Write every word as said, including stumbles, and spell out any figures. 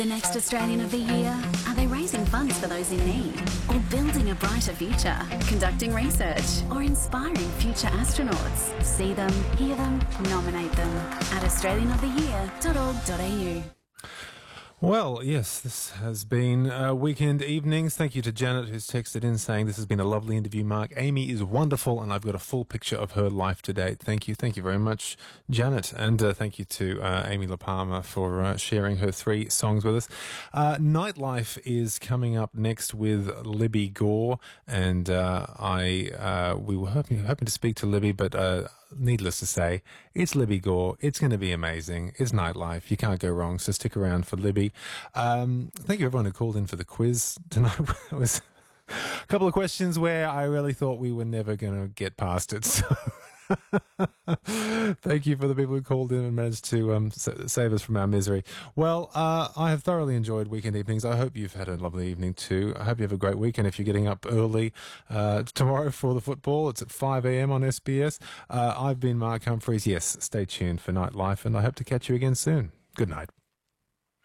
The next Australian of the Year? Are they raising funds for those in need? Or building a brighter future? Conducting research? Or inspiring future astronauts? See them, hear them, nominate them at australian of the year dot org dot a u. Well, yes, this has been uh, Weekend Evenings. Thank you to Janet, who's texted in saying this has been a lovely interview, Mark. Amy is wonderful, and I've got a full picture of her life to date. Thank you. Thank you very much, Janet. And uh, thank you to uh, Amy LaPalma for uh, sharing her three songs with us. Uh, Nightlife is coming up next with Libby Gore, and uh, I uh, we were hoping, hoping to speak to Libby, but uh, needless to say, it's Libby Gore. It's going to be amazing. It's Nightlife. You can't go wrong, so stick around for Libby. Um, thank you everyone who called in for the quiz tonight. It was a couple of questions where I really thought we were never going to get past it. So thank you for the people who called in and managed to um, save us from our misery. Well, uh, I have thoroughly enjoyed Weekend Evenings. I hope you've had a lovely evening too. I hope you have a great weekend if you're getting up early uh, tomorrow for the football. It's at five a m on S B S. Uh, I've been Mark Humphreys. Yes, stay tuned for Nightlife, and I hope to catch you again soon. Good night.